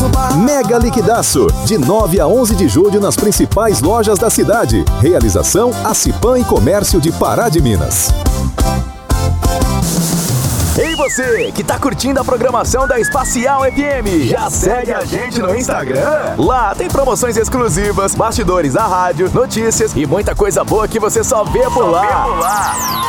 Mega Liquidaço, de 9 a 11 de julho nas principais lojas da cidade. Realização Acipan e Comércio de Pará de Minas. Ei você, que tá curtindo a programação da Espacial FM, já segue a gente no Instagram? Lá tem promoções exclusivas, bastidores da rádio, notícias e muita coisa boa que você só vê por lá.